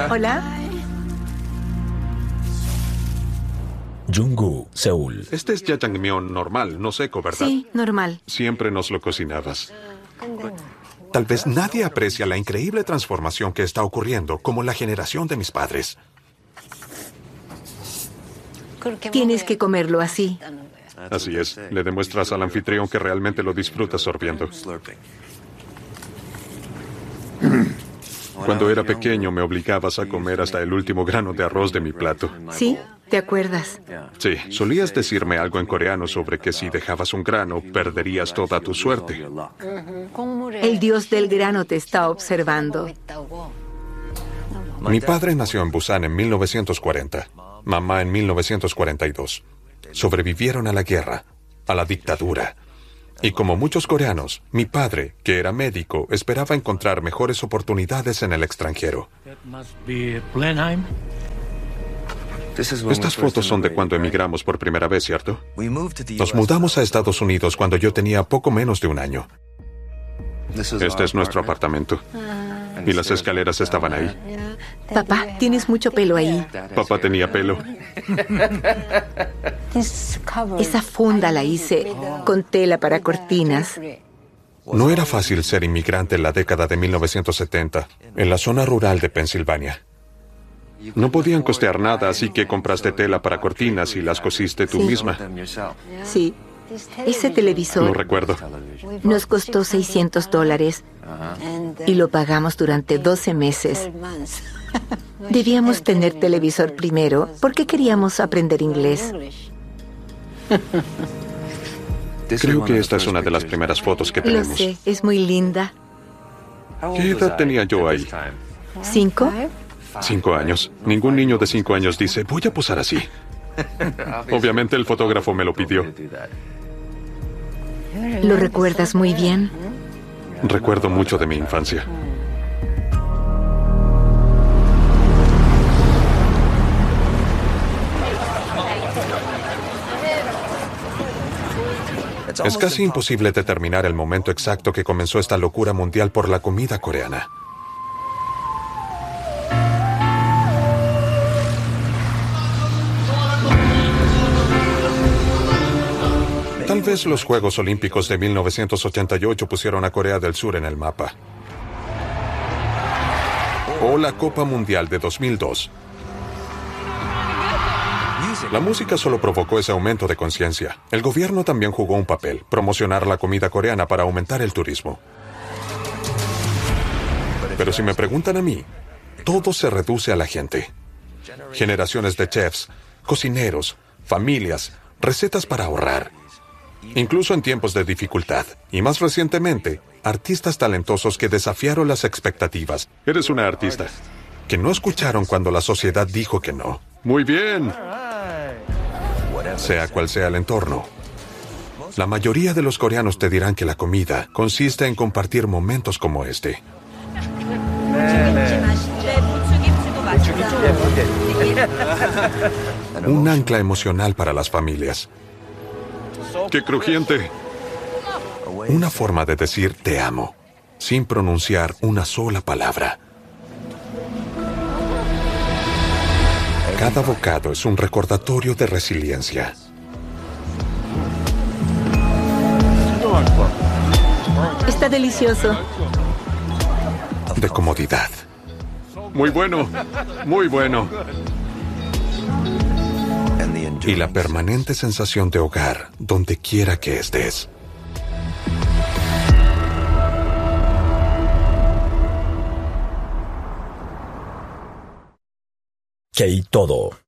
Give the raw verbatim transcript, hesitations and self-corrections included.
Hola. Junggu, Seúl. Este es jajangmyeon normal, no seco, ¿verdad? Sí, normal. Siempre nos lo cocinabas. Tal vez nadie aprecia la increíble transformación que está ocurriendo, como la generación de mis padres. Tienes que comerlo así. Así es, le demuestras al anfitrión que realmente lo disfruta sorbiendo. Cuando era pequeño me obligabas a comer hasta el último grano de arroz de mi plato. ¿Sí? ¿Te acuerdas? Sí, solías decirme algo en coreano sobre que si dejabas un grano, perderías toda tu suerte. El dios del grano te está observando. Mi padre nació en Busan en mil novecientos cuarenta, mamá en mil novecientos cuarenta y dos. Sobrevivieron a la guerra, a la dictadura. Y como muchos coreanos, mi padre, que era médico, esperaba encontrar mejores oportunidades en el extranjero. Estas fotos son de cuando emigramos por primera vez, ¿cierto? Nos mudamos a Estados Unidos cuando yo tenía poco menos de un año. Este es nuestro apartamento. Y las escaleras estaban ahí. Papá, tienes mucho pelo ahí. Papá tenía pelo. Esa funda la hice con tela para cortinas. No era fácil ser inmigrante en la década de mil novecientos setenta, en la zona rural de Pensilvania. No podían costear nada, así que compraste tela para cortinas y las cosiste tú Sí. misma. Sí. Ese televisor Lo recuerdo. nos costó seiscientos dólares y lo pagamos durante doce meses. Debíamos tener televisor primero porque queríamos aprender inglés. Creo que esta es una de las primeras fotos que Lo tenemos. sé, es muy linda. ¿Qué edad tenía yo ahí? ¿Cinco? Cinco años. Ningún niño de cinco años dice, voy a posar así. Obviamente el fotógrafo me lo pidió. ¿Lo recuerdas muy bien? Recuerdo mucho de mi infancia. Es casi imposible determinar el momento exacto que comenzó esta locura mundial por la comida coreana. Tal vez los Juegos Olímpicos de mil novecientos ochenta y ocho pusieron a Corea del Sur en el mapa. O la Copa Mundial de dos mil dos. La música solo provocó ese aumento de conciencia. El gobierno también jugó un papel, promocionar la comida coreana para aumentar el turismo. Pero si me preguntan a mí, todo se reduce a la gente. Generaciones de chefs, cocineros, familias, recetas para ahorrar. Incluso en tiempos de dificultad. Y más recientemente, artistas talentosos que desafiaron las expectativas. Eres una artista. Que no escucharon cuando la sociedad dijo que no. Muy bien. Sea cual sea el entorno. La mayoría de los coreanos te dirán que la comida consiste en compartir momentos como este. Un ancla emocional para las familias. ¡Qué crujiente! Una forma de decir te amo, sin pronunciar una sola palabra. Cada bocado es un recordatorio de resiliencia. Está delicioso. De comodidad. Muy bueno, muy bueno. Y la permanente sensación de hogar donde quiera que estés. K-Todo.